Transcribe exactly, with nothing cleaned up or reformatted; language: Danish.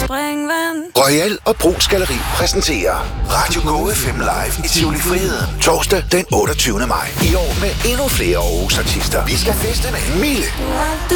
springvand. Royal og Brugs Galleri præsenterer Radio Go F M Live i Tivoli Friheden. Torsdag den otteogtyvende maj. I år med endnu flere Aarhus artister. Vi skal feste med Mille,